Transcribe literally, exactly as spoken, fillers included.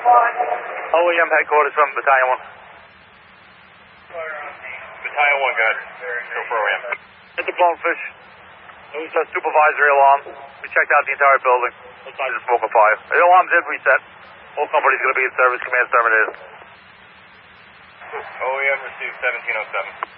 O E M headquarters from Battalion one. Battalion one, go ahead. Go for O E M. Hit the Bonefish. It was a supervisory alarm. We checked out the entire building. No signs of smoke or fire. The alarm did reset. Whole company's going to be in service. Command terminated. O E M received seventeen oh seven.